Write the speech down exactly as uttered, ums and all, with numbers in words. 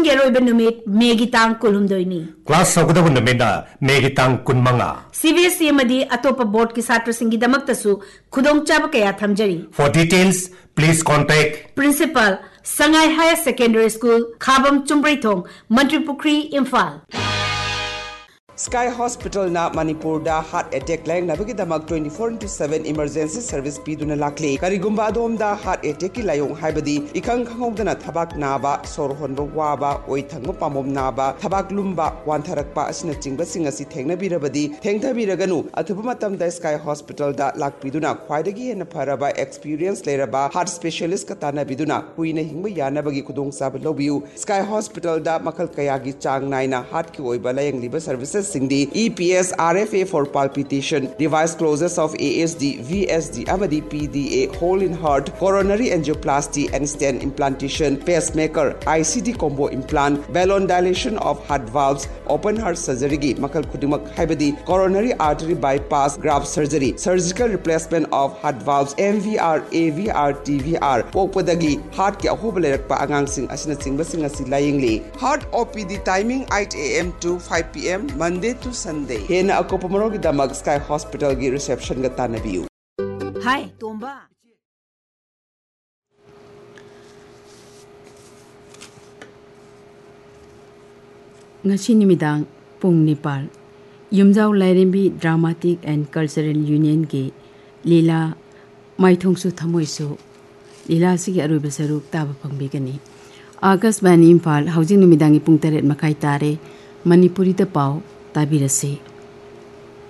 की अरोइब नुमित मेगी तांग कुलहुमदोइनी class सौगदब नुमित Maggi तांग कुनमंगा CBSE मदी अतोप board की छात्र सिंगी दमकतसु खुदोंगचाब कया थमजरी for details please contact principal Sangai higher secondary school खाबम चुम्ब्रैथोंग Mantripukhri Imphal Sky Hospital na Manipur da heart attack lang nabagi damak twenty-four into seven emergency service piduna lakli karigumba adom da heart attack ki layong haibadi ikang khangogdana thabak naba sor honba waba oi thangba pamom naba thabak lumba wantharakpa asina chingba singa si thengna birabadi thengtha biraganu athuba matam da Sky Hospital da lakpiduna khwaidagi hena pharaba experience leraba heart specialist ka tana biduna huina hingba yanabagi kudong sab lobiu Sky Hospital da makal kayagi chang naina heart ki oiba layang liba services Singdi E P S R F A for palpitation, device closures of A S D, V S D, Amadi P D A, hole in heart, coronary angioplasty and stent implantation, pacemaker, I C D combo implant, balloon dilation of heart valves, open heart surgery gi makal kudimak haibadi coronary artery bypass graft surgery, surgical replacement of heart valves, M V R, A V R, T V R, pokpadagi heart ki ahoba lerakpa angang sing asina singba singa si layingli. Heart O P D timing eight A M to five P M Monday to Sunday. Hena akopamaro ki damak Sky Hospital gi reception ga tanabiu. Hi, Tomba. Ngasi nimidang pung Nepal Yumjau Lairembi Dramatic and Cultural Union ki Lila Maithongsu Thamoisu Lila sigi aruba saruk taba pangbigani August Bani Impal Housing Nimidangi pung taret makai tare Manipuri ta pau tabirase